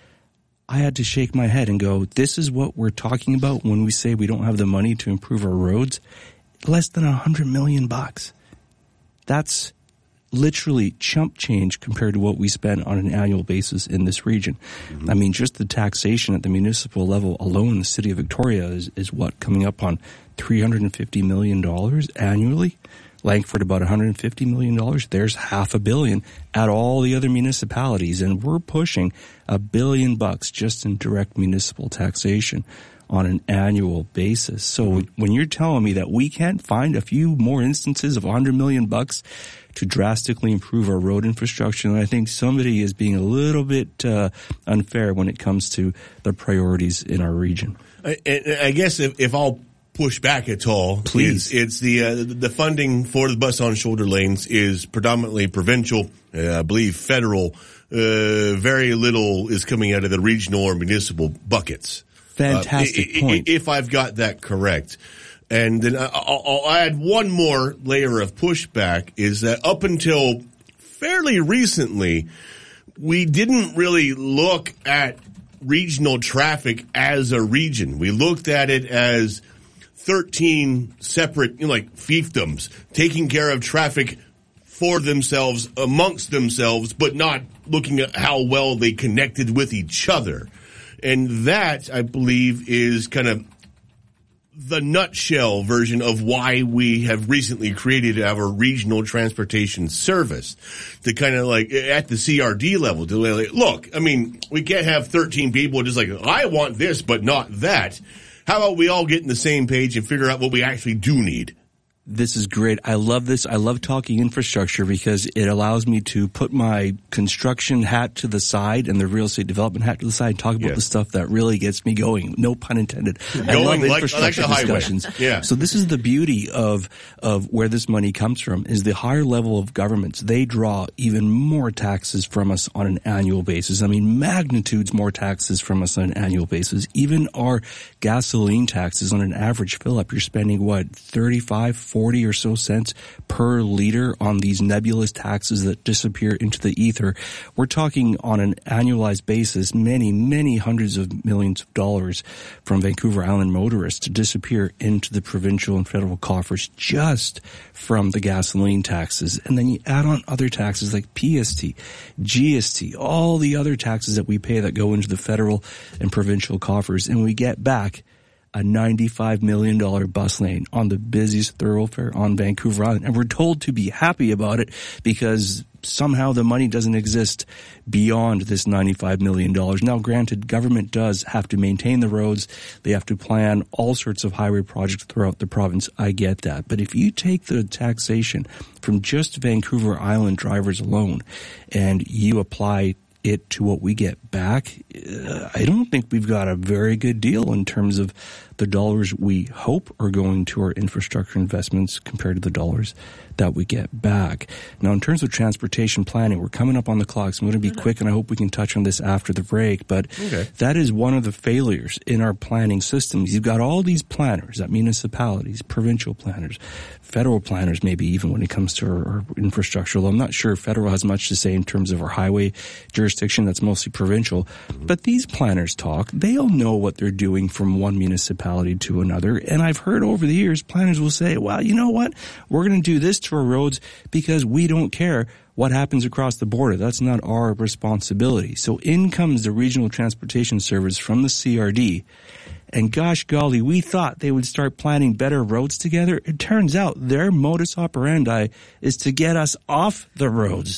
I had to shake my head and go, this is what we're talking about when we say we don't have the money to improve our roads? Less than a hundred million bucks. That's literally chump change compared to what we spend on an annual basis in this region. Mm-hmm. I mean, just the taxation at the municipal level alone in the city of Victoria is, is what, coming up on three hundred fifty million dollars annually? Langford about one hundred fifty million dollars. There's half a billion at all the other municipalities, and we're pushing a billion bucks just in direct municipal taxation on an annual basis. So when you're telling me that we can't find a few more instances of one hundred million bucks to drastically improve our road infrastructure, and I think somebody is being a little bit uh, unfair when it comes to the priorities in our region. I, I guess if, if I'll push back at all, please. It's, it's the uh, the funding for the bus on shoulder lanes is predominantly provincial. Uh, I believe federal. Uh, very little is coming out of the regional or municipal buckets. Fantastic uh, point. If I've got that correct. And then I'll, I'll add one more layer of pushback is that up until fairly recently, we didn't really look at regional traffic as a region. We looked at it as thirteen separate, you know, like fiefdoms, taking care of traffic for themselves, amongst themselves, but not looking at how well they connected with each other. And that, I believe, is kind of the nutshell version of why we have recently created our regional transportation service to kind of like at the C R D level to like, look, I mean, we can't have thirteen people just like, I want this, but not that. How about we all get in the same page and figure out what we actually do need? This is great. I love this. I love talking infrastructure because it allows me to put my construction hat to the side and the real estate development hat to the side and talk about yes. the stuff that really gets me going. No pun intended. Going I love like, infrastructure like discussions. Yeah. So this is the beauty of of where this money comes from is the higher level of governments. They draw even more taxes from us on an annual basis. I mean, magnitudes more taxes from us on an annual basis. Even our gasoline taxes on an average fill up, you're spending what, thirty-five, forty or so cents per liter on these nebulous taxes that disappear into the ether. We're talking on an annualized basis, many, many hundreds of millions of dollars from Vancouver Island motorists to disappear into the provincial and federal coffers just from the gasoline taxes. And then you add on other taxes like P S T, G S T, all the other taxes that we pay that go into the federal and provincial coffers, and we get back a ninety-five million dollars bus lane on the busiest thoroughfare on Vancouver Island. And we're told to be happy about it because somehow the money doesn't exist beyond this ninety-five million dollars. Now, granted, government does have to maintain the roads. They have to plan all sorts of highway projects throughout the province. I get that. But if you take the taxation from just Vancouver Island drivers alone and you apply it to what we get back, uh, I don't think we've got a very good deal in terms of the dollars we hope are going to our infrastructure investments compared to the dollars that we get back. Now, in terms of transportation planning, we're coming up on the clock, so I'm going to be quick, and I hope we can touch on this after the break. But okay. that is one of the failures in our planning systems. You've got all these planners at municipalities, provincial planners, federal planners, maybe even when it comes to our, our infrastructure. Although I'm not sure federal has much to say in terms of our highway jurisdiction. That's mostly provincial. Mm-hmm. But these planners talk. They all know what they're doing from one municipality to another. And I've heard over the years, planners will say, well, you know what? We're going to do this to our roads because we don't care what happens across the border. That's not our responsibility. So in comes the Regional Transportation Service from the C R D. And gosh golly, we thought they would start planning better roads together. It turns out their modus operandi is to get us off the roads.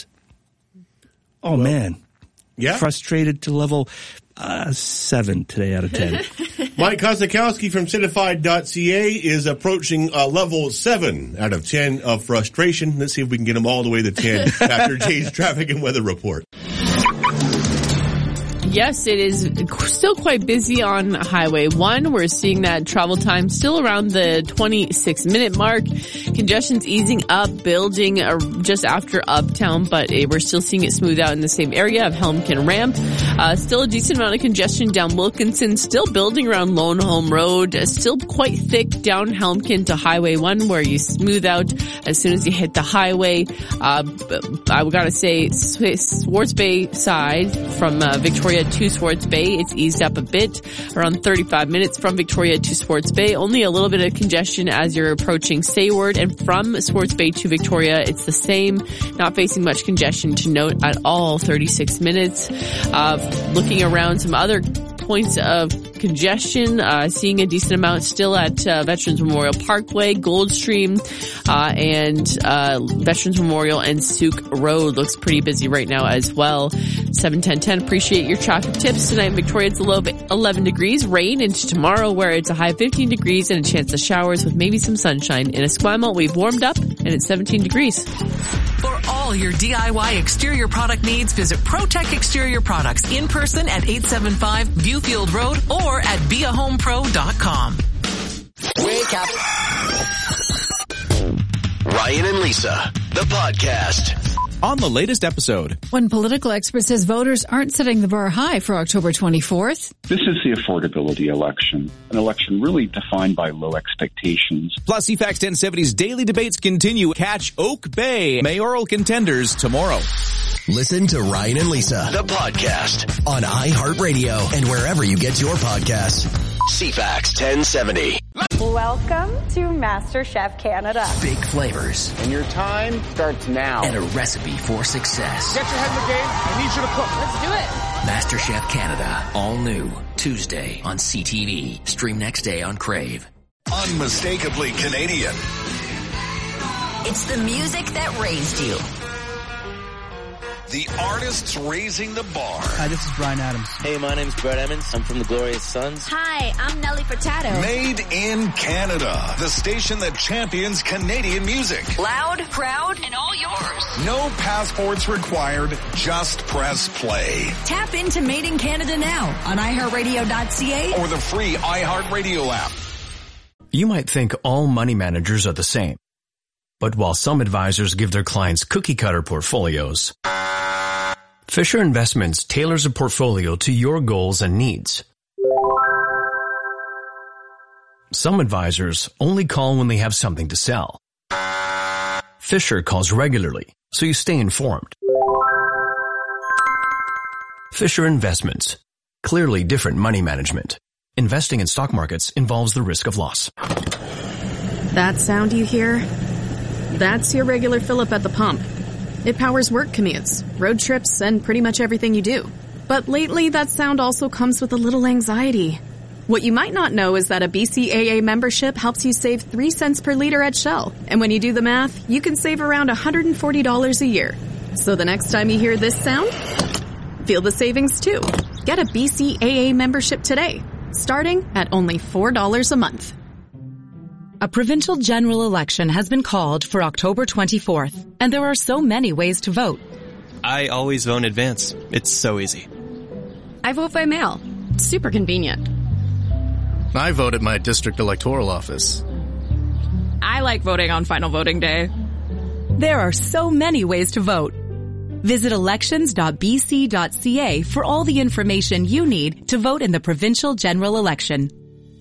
Oh, well, man. Yeah. Frustrated to level uh, seven today out of ten. Mike Kosakowski from Citified dot C A is approaching uh, level seven out of ten of frustration. Let's see if we can get him all the way to ten after Jay's traffic and weather report. Yes, it is still quite busy on Highway one. We're seeing that travel time still around the twenty-six minute mark. Congestion's easing up, building uh, just after Uptown, but uh, we're still seeing it smooth out in the same area of Helmkin Ramp. Uh, still a decent amount of congestion down Wilkinson, still building around Lone Home Road, uh, still quite thick down Helmkin to Highway one, where you smooth out as soon as you hit the highway. Uh, I gotta say, Swartz Bay side from uh, Victoria to Swartz Bay, it's eased up a bit, around thirty-five minutes from Victoria to Swartz Bay. Only a little bit of congestion as you're approaching Sayward, and from Swartz Bay to Victoria, it's the same, not facing much congestion to note at all, thirty-six minutes. Uh, looking around some other points of congestion, uh, seeing a decent amount still at uh, Veterans Memorial Parkway, Goldstream, uh, and uh, Veterans Memorial and Souk Road looks pretty busy right now as well. seven ten ten, appreciate your traffic tips. Tonight in Victoria, it's a low of eleven degrees, rain into tomorrow where it's a high of fifteen degrees and a chance of showers with maybe some sunshine. In Esquimalt, we've warmed up and it's seventeen degrees. For all your D I Y exterior product needs, visit ProTech Exterior Products in person at eight seventy-five Viewfield Road or at be a home pro dot com. Wake up. Ryan and Lisa, the podcast. On the latest episode. One political expert says voters aren't setting the bar high for October twenty-fourth. This is the affordability election, an election really defined by low expectations. Plus, C FAX ten seventy's daily debates continue. Catch Oak Bay mayoral contenders tomorrow. Listen to Ryan and Lisa, the podcast, on iHeartRadio and wherever you get your podcasts. C FAX ten seventy. Welcome to MasterChef Canada. Big flavors. And your time starts now. And a recipe for success. Get your head in the game. I need you to cook. Let's do it. MasterChef Canada. All new. Tuesday on C T V. Stream next day on Crave. Unmistakably Canadian. It's the music that raised you. The artists raising the bar. Hi, this is Brian Adams. Hey, my name's Brett Emmons. I'm from the Glorious Sons. Hi, I'm Nelly Furtado. Made in Canada. The station that champions Canadian music. Loud, proud, and all yours. No passports required. Just press play. Tap into Made in Canada now on i heart radio dot c a or the free iHeartRadio app. You might think all money managers are the same. But while some advisors give their clients cookie-cutter portfolios, Fisher Investments tailors a portfolio to your goals and needs. Some advisors only call when they have something to sell. Fisher calls regularly, so you stay informed. Fisher Investments. Clearly different money management. Investing in stock markets involves the risk of loss. That sound you hear? That's your regular fill-up at the pump. It powers work commutes, road trips, and pretty much everything you do. But lately, that sound also comes with a little anxiety. What you might not know is that a B C A A membership helps you save three cents per liter at Shell. And when you do the math, you can save around one hundred forty dollars a year. So the next time you hear this sound, feel the savings too. Get a B C A A membership today, starting at only four dollars a month. A provincial general election has been called for October twenty-fourth, and there are so many ways to vote. I always vote in advance. It's so easy. I vote by mail. It's super convenient. I vote at my district electoral office. I like voting on final voting day. There are so many ways to vote. Visit elections dot b c dot c a for all the information you need to vote in the provincial general election.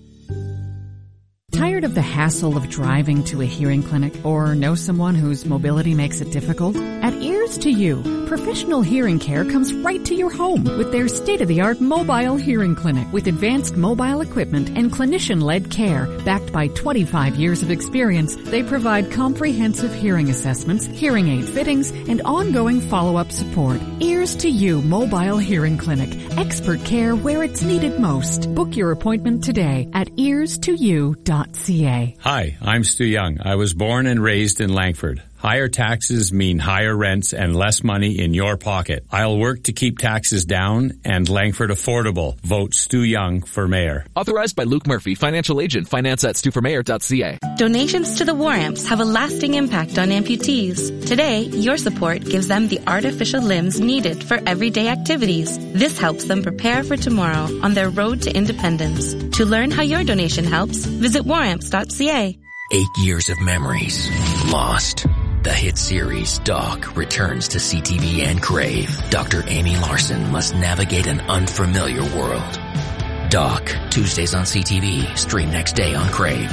Tired of the hassle of driving to a hearing clinic or know someone whose mobility makes it difficult? At Ears to You, professional hearing care comes right to your home with their state-of-the-art mobile hearing clinic with advanced mobile equipment and clinician-led care. Backed by twenty-five years of experience, they provide comprehensive hearing assessments, hearing aid fittings, and ongoing follow-up support. Ears to You Mobile Hearing Clinic. Expert care where it's needed most. Book your appointment today at ears to you dot c a. Hi, I'm Stu Young. I was born and raised in Langford. Higher taxes mean higher rents and less money in your pocket. I'll work to keep taxes down and Langford affordable. Vote Stu Young for mayor. Authorized by Luke Murphy, financial agent, finance at stu for mayor dot c a. Donations to the War Amps have a lasting impact on amputees. Today, your support gives them the artificial limbs needed for everyday activities. This helps them prepare for tomorrow on their road to independence. To learn how your donation helps, visit war amps dot c a. Eight years of memories lost. The hit series Doc returns to C T V and Crave. Doctor Amy Larson must navigate an unfamiliar world. Doc, Tuesdays on C T V, stream next day on Crave.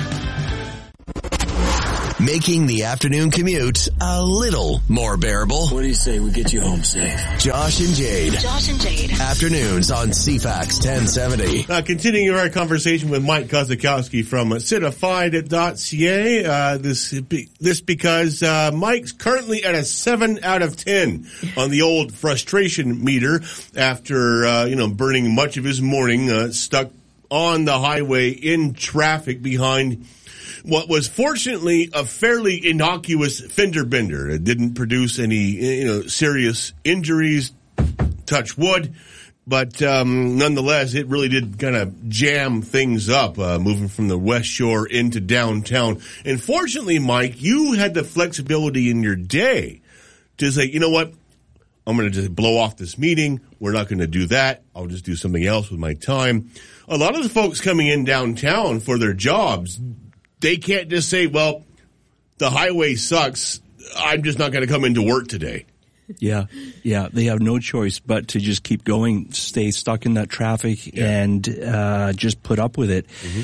Making the afternoon commute a little more bearable. What do you say we get you home safe? Josh and Jade. Josh and Jade. Afternoons on C FAX ten seventy. Uh, continuing our conversation with Mike Kozakowski from Citified dot c a. Uh, this, this because uh, Mike's currently at a seven out of ten on the old frustration meter after, uh, you know, burning much of his morning uh, stuck on the highway in traffic behind what was fortunately a fairly innocuous fender bender. It didn't produce any, you know, serious injuries, touch wood, but um, nonetheless, it really did kind of jam things up, uh, moving from the West Shore into downtown. And fortunately, Mike, you had the flexibility in your day to say, you know what, I'm going to just blow off this meeting. We're not going to do that. I'll just do something else with my time. A lot of the folks coming in downtown for their jobs, they can't just say, well, the highway sucks. I'm just not going to come into work today. Yeah, yeah. They have no choice but to just keep going, stay stuck in that traffic, yeah. and uh just put up with it. Mm-hmm.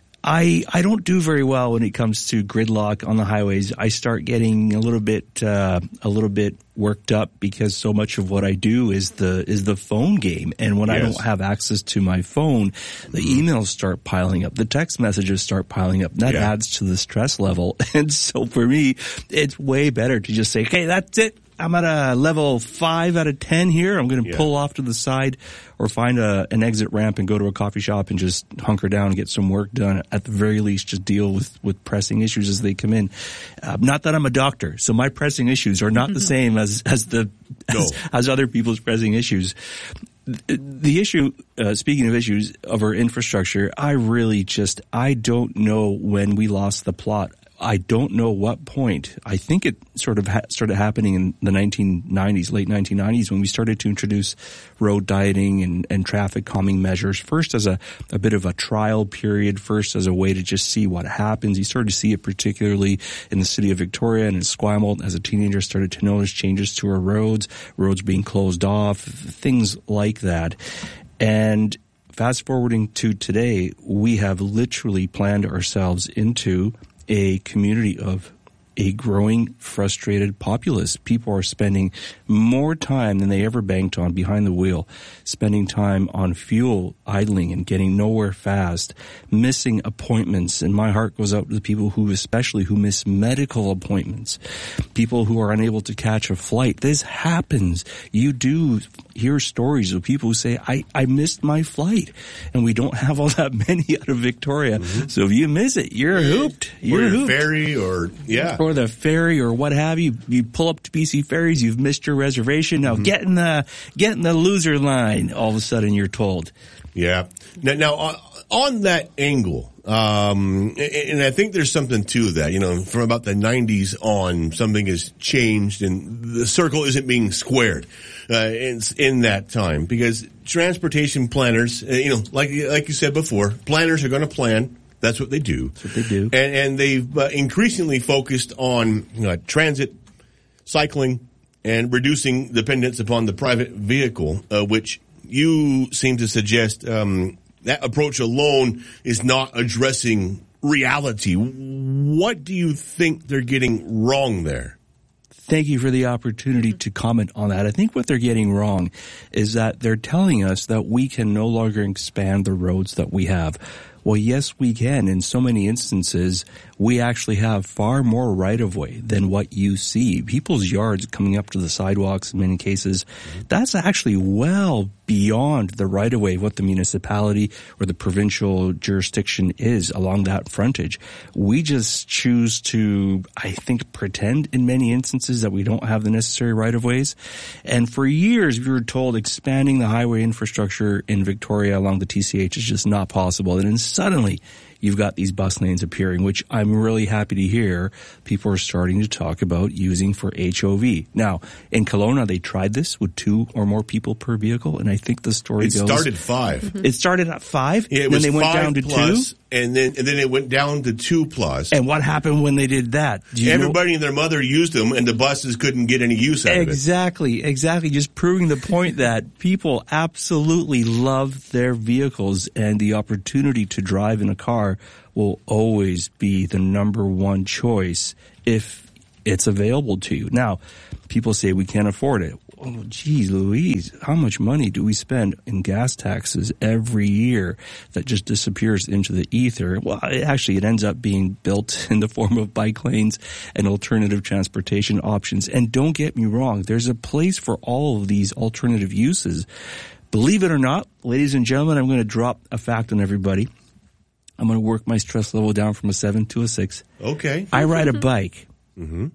I I don't do very well when it comes to gridlock on the highways. I start getting a little bit uh a little bit worked up because so much of what I do is the is the phone game, and when yes. I don't have access to my phone, the mm-hmm. emails start piling up, the text messages start piling up. And that yeah. adds to the stress level. And so for me, it's way better to just say, "Okay, that's it. I'm at a level five out of ten here. I'm going to yeah. pull off to the side or find a, an exit ramp and go to a coffee shop and just hunker down and get some work done. At the very least, just deal with, with pressing issues as they come in. Uh, not that I'm a doctor, so my pressing issues are not the same as, as the, no. as, as other people's pressing issues. The issue, uh, speaking of issues of our infrastructure, I really just, I don't know when we lost the plot. I don't know what point. I think it sort of ha- started happening in the nineteen nineties, late nineteen nineties, when we started to introduce road dieting and, and traffic calming measures, first as a, a bit of a trial period, first as a way to just see what happens. You started to see it particularly in the city of Victoria and in Esquimalt as a teenager, started to notice changes to our roads, roads being closed off, things like that. And fast forwarding to today, we have literally planned ourselves into a community of a growing, frustrated populace. People are spending more time than they ever banked on behind the wheel, spending time on fuel, idling, and getting nowhere fast, missing appointments. And my heart goes out to the people who, especially who miss medical appointments, people who are unable to catch a flight. This happens. You do hear stories of people who say, I, I missed my flight. And we don't have all that many out of Victoria. Mm-hmm. So if you miss it, you're hooped. You're or hooped. ferry or, yeah. Or the ferry or what have you. You pull up to B C Ferries, you've missed your reservation. Now mm-hmm. get in the, get in the loser line. All of a sudden you're told. Yeah. Now, now on, on that angle, um, and I think there's something to that, you know, from about the nineties on, something has changed and the circle isn't being squared, uh, in, in that time, because transportation planners, uh, you know, like, like you said before, planners are going to plan. That's what they do. That's what they do. And, and they've uh, increasingly focused on uh, transit, cycling, and reducing dependence upon the private vehicle, uh, which you seem to suggest um, that approach alone is not addressing reality. What do you think they're getting wrong there? Thank you for the opportunity to comment on that. I think what they're getting wrong is that they're telling us that we can no longer expand the roads that we have. Well, yes, we can. In so many instances, we actually have far more right-of-way than what you see. People's yards coming up to the sidewalks in many cases, that's actually well beyond the right-of-way of what the municipality or the provincial jurisdiction is along that frontage. We just choose to, I think, pretend in many instances that we don't have the necessary right-of-ways. And for years, we were told expanding the highway infrastructure in Victoria along the T C H is just not possible. And then suddenly, you've got these bus lanes appearing, which I'm really happy to hear people are starting to talk about using for H O V. Now, in Kelowna, they tried this with two or more people per vehicle, and I think the story it goes... It started five. It started at five, yeah, it then was they went five down to plus, two. And then, and then it went down to two plus. And what happened when they did that? Do you Everybody know? and their mother used them, and the buses couldn't get any use out exactly, of it. Exactly, exactly. Just proving the point that people absolutely love their vehicles, and the opportunity to drive in a car will always be the number one choice if it's available to you. Now, people say we can't afford it. Oh, geez, Louise, how much money do we spend in gas taxes every year that just disappears into the ether? Well, it, actually, it ends up being built in the form of bike lanes and alternative transportation options. And don't get me wrong, there's a place for all of these alternative uses. Believe it or not, ladies and gentlemen, I'm going to drop a fact on everybody. I'm going to work my stress level down from a seven to a six. Okay. I ride a bike. Mm-hmm.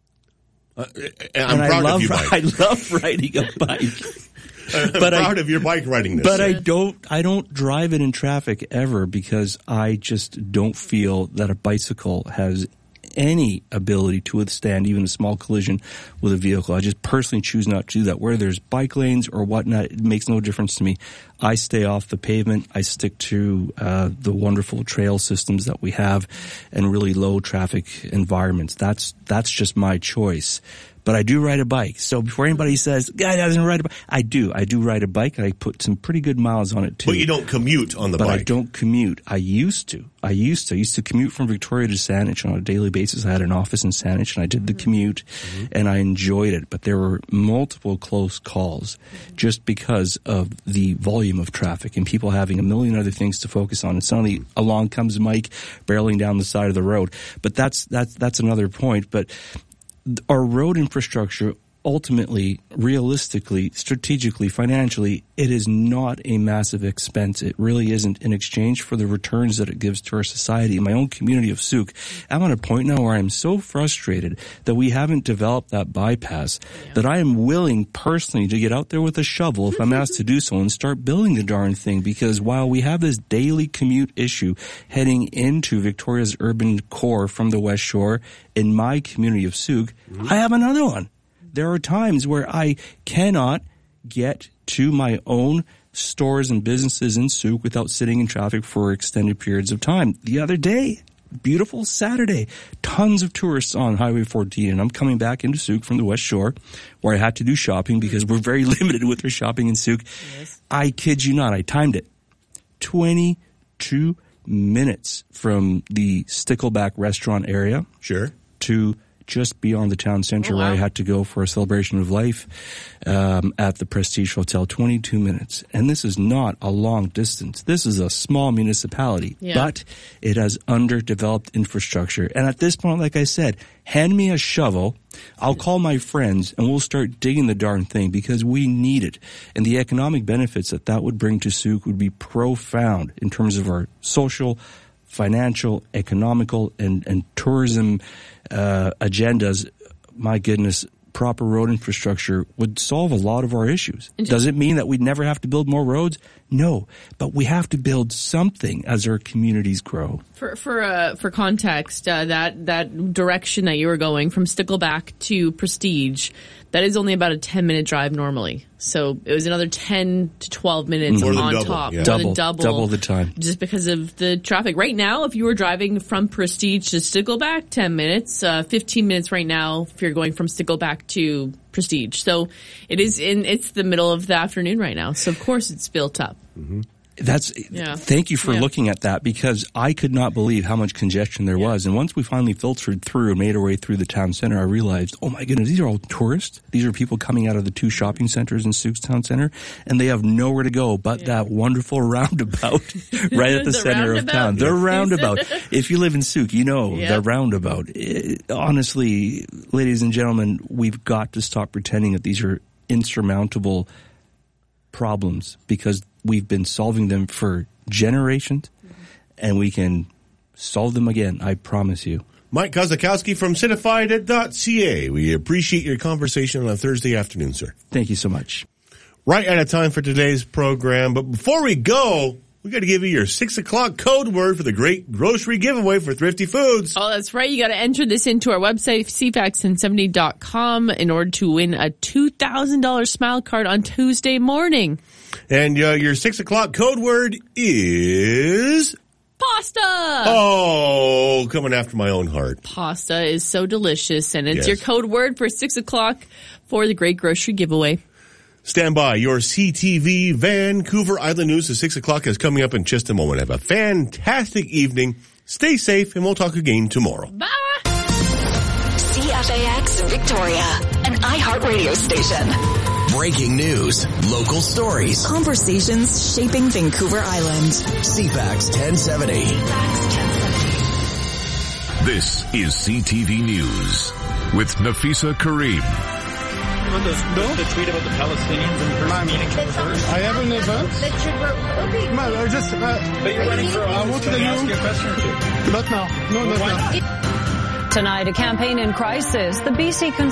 Uh, I'm and proud I love, of your bike. I love riding a bike. I'm but proud I, of your bike riding this. But I don't, I don't drive it in traffic ever because I just don't feel that a bicycle has any ability to withstand even a small collision with a vehicle. I just personally choose not to do that. Where there's bike lanes or whatnot, it makes no difference to me. I stay off the pavement. I stick to uh, the wonderful trail systems that we have and really low traffic environments. That's that's just my choice. But I do ride a bike. So before anybody says, guy doesn't ride a bike, I do. I do ride a bike, and I put some pretty good miles on it, too. But you don't commute on the but bike. But I don't commute. I used to. I used to. I used to commute from Victoria to Saanich on a daily basis. I had an office in Saanich, and I did the commute, mm-hmm. and I enjoyed it. But there were multiple close calls just because of the volume of traffic and people having a million other things to focus on. And suddenly along comes Mike barreling down the side of the road. But that's that's that's another point. But our road infrastructure, ultimately, realistically, strategically, financially, it is not a massive expense. It really isn't, in exchange for the returns that it gives to our society. In my own community of Souk, I'm at a point now where I'm so frustrated that we haven't developed that bypass yeah. that I am willing personally to get out there with a shovel if I'm asked to do so and start building the darn thing, because while we have this daily commute issue heading into Victoria's urban core from the West Shore, in my community of Souk, mm-hmm. I have another one. There are times where I cannot get to my own stores and businesses in Souk without sitting in traffic for extended periods of time. The other day, beautiful Saturday, tons of tourists on Highway fourteen, and I'm coming back into Souk from the West Shore where I had to do shopping because we're very limited with our shopping in Souk. Yes. I kid you not, I timed it. twenty-two minutes from the Stickleback restaurant area. Sure. To just beyond the town center, oh, wow. where I had to go for a celebration of life um, at the Prestige Hotel. twenty-two minutes. And this is not a long distance. This is a small municipality, yeah. but it has underdeveloped infrastructure. And at this point, like I said, hand me a shovel, I'll call my friends, and we'll start digging the darn thing because we need it. And the economic benefits that that would bring to Souk would be profound in terms of our social, financial, economical, and, and tourism uh, agendas. My goodness, proper road infrastructure would solve a lot of our issues. Does it mean that we'd never have to build more roads? No, but we have to build something as our communities grow. For for uh, for context, uh, that that direction that you were going from Stickleback to Prestige, that is only about a ten minute drive normally. So it was another ten to twelve minutes More on double, top, yeah. more double, than double, double the time, just because of the traffic. Right now, if you were driving from Prestige to Stickleback, ten minutes, uh, fifteen minutes right now if you're going from Stickleback to Prestige. So it is in it's the middle of the afternoon right now. So of course it's built up. Mm-hmm. That's yeah. Thank you for yeah. looking at that, because I could not believe how much congestion there yeah. was. And once we finally filtered through and made our way through the town center, I realized, oh my goodness, these are all tourists. These are people coming out of the two shopping centers in Souk's town center, and they have nowhere to go but yeah. that wonderful roundabout right at the, the center of town. The roundabout. If you live in Souk, you know yeah. the roundabout. It, honestly, ladies and gentlemen, we've got to stop pretending that these are insurmountable problems because we've been solving them for generations, and we can solve them again. I promise you. Mike Kozakowski from Certified dot C A. We appreciate your conversation on a Thursday afternoon, sir. Thank you so much. Right out of time for today's program, but before we go, we got to give you your six o'clock code word for the great grocery giveaway for Thrifty Foods. Oh, that's right. You got to enter this into our website, C FAX ten seventy dot com, in order to win a two thousand dollars Smile Card on Tuesday morning. And uh, your six o'clock code word is... Pasta! Oh, coming after my own heart. Pasta is so delicious, and it's Yes. your code word for six o'clock for the great grocery giveaway. Stand by. Your C T V Vancouver Island News at six o'clock is coming up in just a moment. Have a fantastic evening. Stay safe, and we'll talk again tomorrow. Bye! C F A X Victoria, an iHeartRadio station. Breaking news, local stories, Conversations shaping Vancouver Island. C FAX ten seventy. This is C T V News with Nafisa Kareem. The, the, the tweet about the Palestinians and first meeting first. I have an event. That should work. Okay. Man, I just. Uh, but you're running for office. I want to ask you a question or two. Not now. No, not now. Tonight, a campaign in crisis. The B C